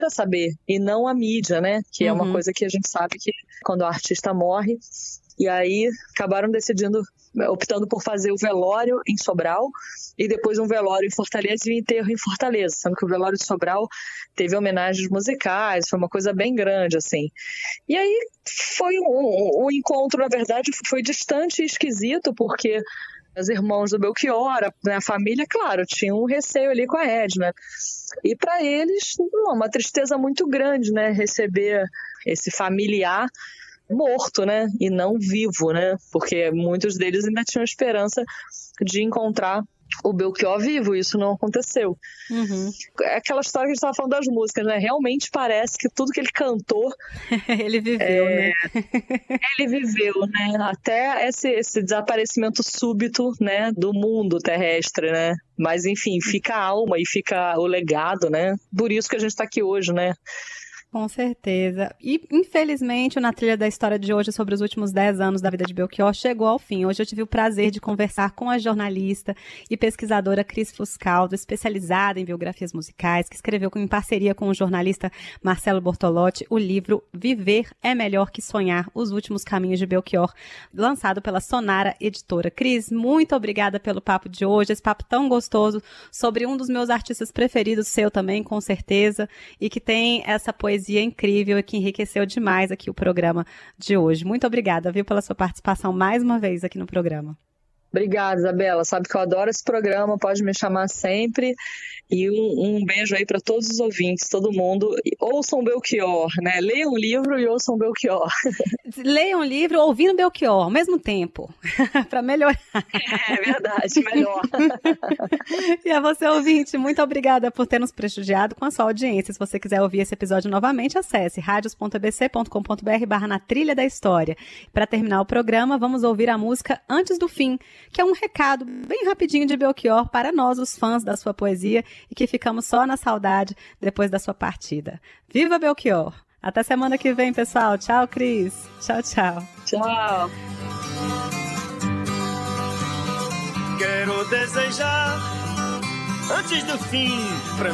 a saber, e não a mídia, né? Que é uma coisa que a gente sabe que quando o artista morre, e aí acabaram optando por fazer o velório em Sobral e depois um velório em Fortaleza e um enterro em Fortaleza, sendo que o velório de Sobral teve homenagens musicais, foi uma coisa bem grande, assim. E aí foi um encontro, na verdade, foi distante e esquisito, porque os irmãos do Belchior, a família, claro, tinha um receio ali com a Edna. E para eles, uma tristeza muito grande, né? Receber esse familiar morto, né? E não vivo, né? Porque muitos deles ainda tinham esperança de encontrar o Belchior vivo, isso não aconteceu. É aquela história que a gente estava falando das músicas, né? Realmente parece que tudo que ele cantou ele viveu, né? Ele viveu, né? Até esse desaparecimento súbito, né, do mundo terrestre, né? Mas enfim, fica a alma e fica o legado, né? Por isso que a gente está aqui hoje, né? Com certeza. E, infelizmente, o Na Trilha da História de hoje, sobre os últimos 10 anos da vida de Belchior, chegou ao fim. Hoje eu tive o prazer de conversar com a jornalista e pesquisadora Cris Fuscaldo, especializada em biografias musicais, que escreveu em parceria com o jornalista Marcelo Bortolotti o livro Viver é Melhor que Sonhar, Os Últimos Caminhos de Belchior, lançado pela Sonara Editora. Cris, muito obrigada pelo papo de hoje, esse papo tão gostoso sobre um dos meus artistas preferidos, seu também, com certeza, e que tem essa poesia incrível e que enriqueceu demais aqui o programa de hoje. Muito obrigada, viu, pela sua participação mais uma vez aqui no programa. Obrigada, Isabela. Sabe que eu adoro esse programa, pode me chamar sempre. E um beijo aí para todos os ouvintes, todo mundo. Ouçam Belchior, né? Leiam o livro e ouçam Belchior. Leiam o livro ouvindo Belchior ao mesmo tempo, para melhorar. É verdade, melhor. E a você, ouvinte, muito obrigada por ter nos prestigiado com a sua audiência. Se você quiser ouvir esse episódio novamente, acesse radios.abc.com.br/na trilha da história. Para terminar o programa, vamos ouvir a música Antes do Fim, que é um recado bem rapidinho de Belchior para nós, os fãs da sua poesia, e que ficamos só na saudade depois da sua partida. Viva Belchior! Até semana que vem, pessoal. Tchau, Cris. Tchau, tchau. Tchau. Quero desejar antes do fim